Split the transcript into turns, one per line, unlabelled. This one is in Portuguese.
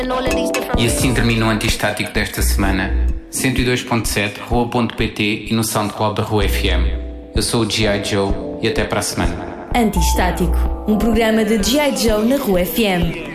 E assim termina o Antistático desta semana. 102.7, Rua.pt e no SoundCloud da Rua FM. Eu sou o G.I. Joe e até para a semana.
Antistático, um programa de G.I. Joe na Rua FM.